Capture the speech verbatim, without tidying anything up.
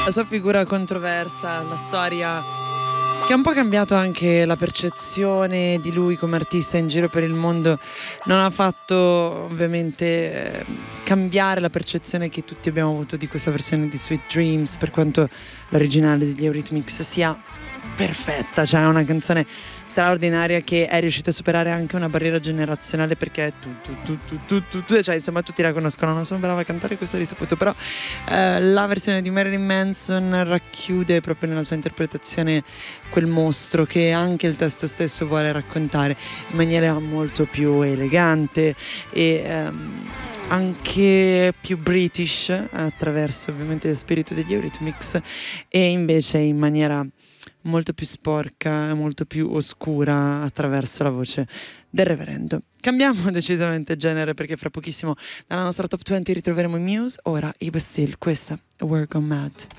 La sua figura controversa, la storia che ha un po' cambiato anche la percezione di lui come artista in giro per il mondo, non ha fatto ovviamente eh, cambiare la percezione che tutti abbiamo avuto di questa versione di Sweet Dreams, per quanto l'originale degli Eurythmics sia perfetta, cioè è una canzone straordinaria che è riuscita a superare anche una barriera generazionale, perché tu, tu, tu, tu, tu, tu, tu cioè insomma tutti la conoscono, non sono brava a cantare, questo è risaputo, però eh, la versione di Marilyn Manson racchiude proprio nella sua interpretazione quel mostro che anche il testo stesso vuole raccontare in maniera molto più elegante e ehm, anche più british, attraverso ovviamente lo spirito degli Eurythmics, e invece in maniera molto più sporca e molto più oscura attraverso la voce del reverendo. Cambiamo decisamente genere, perché fra pochissimo dalla nostra top venti ritroveremo i Muse. Ora i Bastille, questa è Work on Mad.